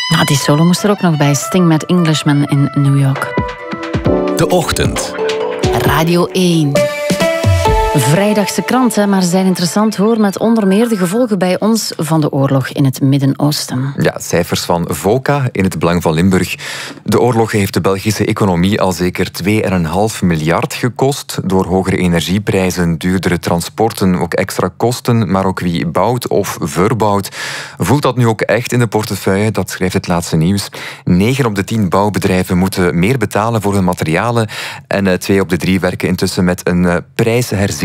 Nou, die solo moest er ook nog bij. Sting met Englishman in New York. De Ochtend. Radio 1. Vrijdagse kranten, maar ze zijn interessant hoor, met onder meer de gevolgen bij ons van de oorlog in het Midden-Oosten. Ja, cijfers van VOCA in het Belang van Limburg. De oorlog heeft de Belgische economie al zeker 2,5 miljard gekost. Door hogere energieprijzen, duurdere transporten, ook extra kosten. Maar ook wie bouwt of verbouwt, voelt dat nu ook echt in de portefeuille. Dat schrijft het laatste nieuws. 9 op de 10 bouwbedrijven moeten meer betalen voor hun materialen. En 2 op de 3 werken intussen met een prijsherzieningsclausule.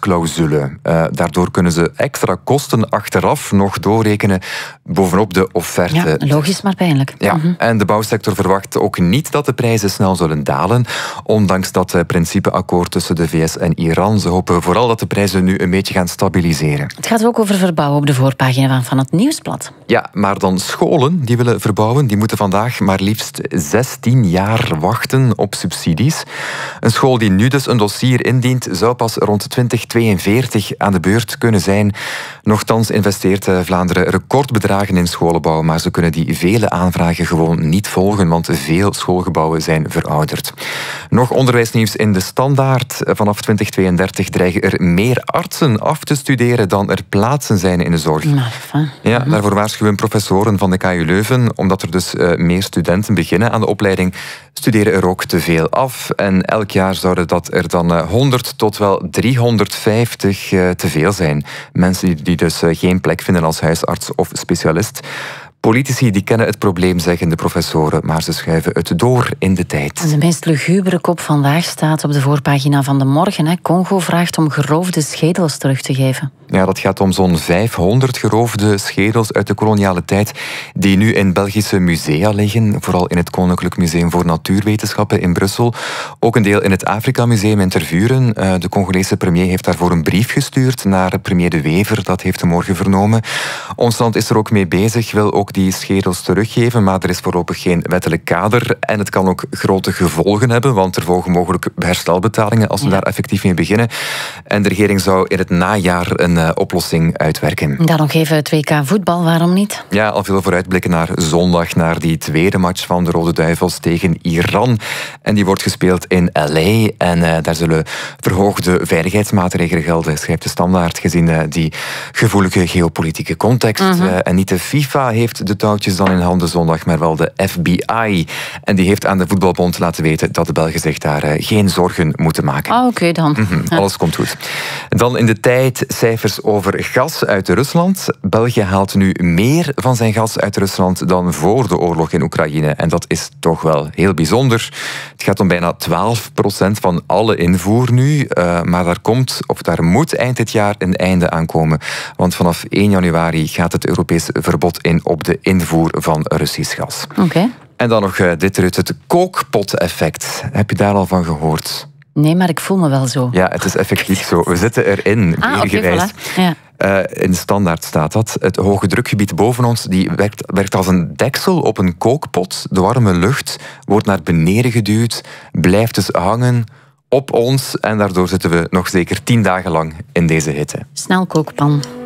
Daardoor kunnen ze extra kosten achteraf nog doorrekenen bovenop de offerte. Ja, logisch, maar pijnlijk. Ja, en de bouwsector verwacht ook niet dat de prijzen snel zullen dalen, ondanks dat principeakkoord tussen de VS en Iran. Ze hopen vooral dat de prijzen nu een beetje gaan stabiliseren. Het gaat ook over verbouwen op de voorpagina van het Nieuwsblad. Ja, maar dan scholen die willen verbouwen, die moeten vandaag maar liefst 16 jaar wachten op subsidies. Een school die nu dus een dossier indient, zou pas rond 2042 aan de beurt kunnen zijn. Nochtans investeert Vlaanderen recordbedragen in scholenbouw, maar ze kunnen die vele aanvragen gewoon niet volgen, want veel schoolgebouwen zijn verouderd. Nog onderwijsnieuws in de Standaard. Vanaf 2032 dreigen er meer artsen af te studeren dan er plaatsen zijn in de zorg. Ja, daarvoor waarschuwen professoren van de KU Leuven, omdat er dus meer studenten beginnen aan de opleiding, studeren er ook te veel af. En elk jaar zouden dat er dan 100 tot wel 350 te veel zijn. Mensen die dus geen plek vinden als huisarts of specialist. Politici die kennen het probleem, zeggen de professoren, maar ze schuiven het door in de tijd. De meest lugubere kop vandaag staat op de voorpagina van De Morgen. Congo vraagt om geroofde schedels terug te geven. Ja, dat gaat om zo'n 500 geroofde schedels uit de koloniale tijd die nu in Belgische musea liggen. Vooral in het Koninklijk Museum voor Natuurwetenschappen in Brussel. Ook een deel in het Afrika Museum in Tervuren. De Congolese premier heeft daarvoor een brief gestuurd naar premier De Wever. Dat heeft hij morgen vernomen. Ons land is er ook mee bezig, wil ook die schedels teruggeven, maar er is voorlopig geen wettelijk kader. En het kan ook grote gevolgen hebben, want er volgen mogelijk herstelbetalingen als we daar effectief mee beginnen. En de regering zou in het najaar een oplossing uitwerken. Dan nog even het WK voetbal, waarom niet? Ja, al veel vooruitblikken naar zondag, naar die tweede match van de Rode Duivels tegen Iran. En die wordt gespeeld in L.A. En daar zullen verhoogde veiligheidsmaatregelen gelden, schrijft de Standaard, gezien die gevoelige geopolitieke context. En niet de FIFA heeft de touwtjes dan in handen zondag, maar wel de FBI. En die heeft aan de Voetbalbond laten weten dat de Belgen zich daar geen zorgen moeten maken. Oké dan. Alles komt goed. Dan in de tijd cijfers over gas uit Rusland. België haalt nu meer van zijn gas uit Rusland dan voor de oorlog in Oekraïne. En dat is toch wel heel bijzonder. Het gaat om bijna 12% van alle invoer nu. Maar daar moet eind dit jaar een einde aan komen. Want vanaf 1 januari gaat het Europees verbod in op de invoer van Russisch gas. Oké. En dan nog dit, Ruud, het kookpot-effect. Heb je daar al van gehoord? Nee, maar ik voel me wel zo. Ja, het is effectief zo. We zitten erin, weergewijs. Voilà. Ja. In de Standaard staat dat. Het hoge drukgebied boven ons die werkt als een deksel op een kookpot. De warme lucht wordt naar beneden geduwd, blijft dus hangen op ons. En daardoor zitten we nog zeker 10 dagen lang in deze hitte. Snel kookpan.